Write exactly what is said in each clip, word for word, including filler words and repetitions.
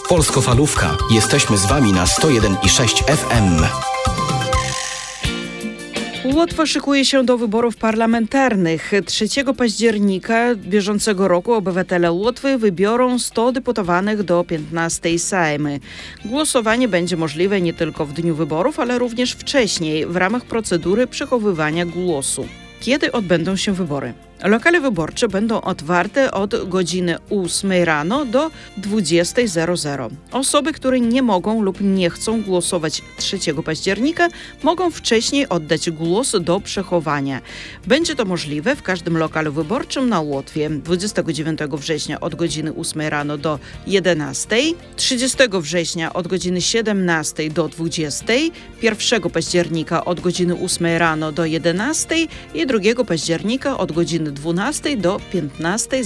Polskofalówka. Jesteśmy z Wami na sto jeden i sześć F M. Łotwa szykuje się do wyborów parlamentarnych. trzeciego października bieżącego roku obywatele Łotwy wybiorą sto deputowanych do piętnastej Sejmy. Głosowanie będzie możliwe nie tylko w dniu wyborów, ale również wcześniej w ramach procedury przechowywania głosu. Kiedy odbędą się wybory? Lokale wyborcze będą otwarte od godziny ósmej rano do dwudziestej. Osoby, które nie mogą lub nie chcą głosować trzeciego października, mogą wcześniej oddać głos do przechowania. Będzie to możliwe w każdym lokalu wyborczym na Łotwie dwudziestego dziewiątego września od godziny ósmej rano do jedenastej, trzydziestego września od godziny siedemnastej do dwudziestej, pierwszego października od godziny ósmej rano do jedenastej i drugiego października od godziny dwunastej do piętnastej.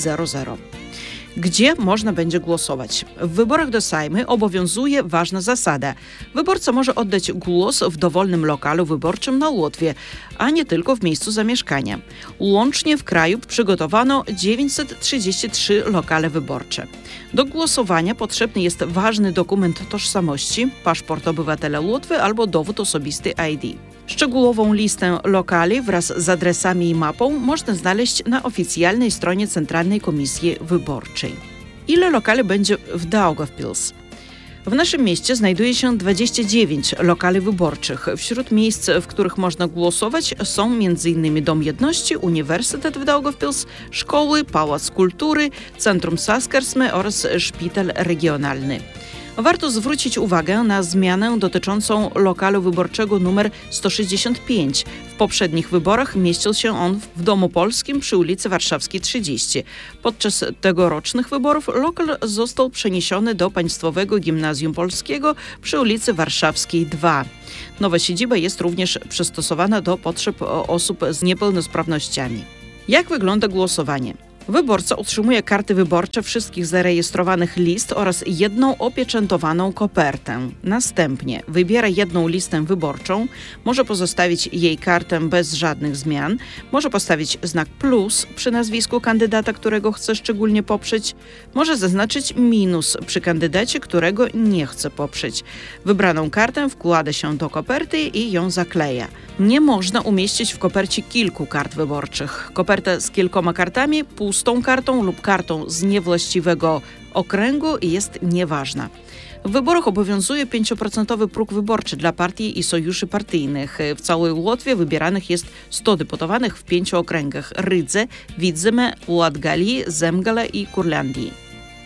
Gdzie można będzie głosować? W wyborach do Sejmy obowiązuje ważna zasada. Wyborca może oddać głos w dowolnym lokalu wyborczym na Łotwie, a nie tylko w miejscu zamieszkania. Łącznie w kraju przygotowano dziewięćset trzydzieści trzy lokale wyborcze. Do głosowania potrzebny jest ważny dokument tożsamości, paszport obywatela Łotwy albo dowód osobisty I D. Szczegółową listę lokali wraz z adresami i mapą można znaleźć na oficjalnej stronie Centralnej Komisji Wyborczej. Ile lokali będzie w Daugavpils? W naszym mieście znajduje się dwadzieścia dziewięć lokali wyborczych. Wśród miejsc, w których można głosować, są m.in. Dom Jedności, Uniwersytet w Daugavpils, szkoły, Pałac Kultury, Centrum Saskarsme oraz Szpital Regionalny. Warto zwrócić uwagę na zmianę dotyczącą lokalu wyborczego numer sto sześćdziesiąt pięć. W poprzednich wyborach mieścił się on w Domu Polskim przy ulicy Warszawskiej trzydzieści. Podczas tegorocznych wyborów lokal został przeniesiony do Państwowego Gimnazjum Polskiego przy ulicy Warszawskiej dwa. Nowa siedziba jest również przystosowana do potrzeb osób z niepełnosprawnościami. Jak wygląda głosowanie? Wyborca otrzymuje karty wyborcze wszystkich zarejestrowanych list oraz jedną opieczętowaną kopertę. Następnie wybiera jedną listę wyborczą, może pozostawić jej kartę bez żadnych zmian, może postawić znak plus przy nazwisku kandydata, którego chce szczególnie poprzeć, może zaznaczyć minus przy kandydacie, którego nie chce poprzeć. Wybraną kartę wkłada się do koperty i ją zakleja. Nie można umieścić w kopercie kilku kart wyborczych. Koperta z kilkoma kartami, pustą kartą lub kartą z niewłaściwego okręgu jest nieważna. W wyborach obowiązuje pięć procent próg wyborczy dla partii i sojuszy partyjnych. W całej Łotwie wybieranych jest sto deputowanych w pięciu okręgach: Rydze, Widzyme, Latgalii, Zemgale i Kurlandii.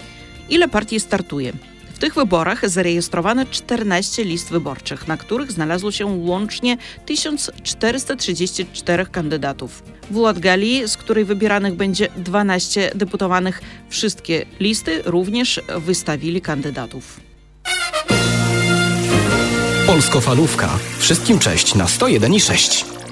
Ile partii startuje? W tych wyborach zarejestrowano czternaście list wyborczych, na których znalazło się łącznie tysiąc czterysta trzydzieści cztery kandydatów. W Latgalii, z której wybieranych będzie dwanaście deputowanych, wszystkie listy również wystawili kandydatów. Polskofalówka. Wszystkim cześć na sto jeden i sześć.